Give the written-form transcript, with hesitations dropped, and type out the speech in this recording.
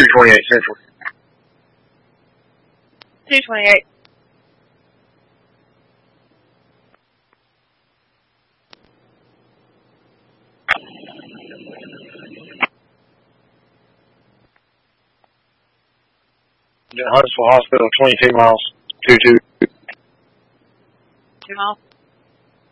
228 Central. 228. Huntsville Hospital, 22 miles, 22. 2 miles.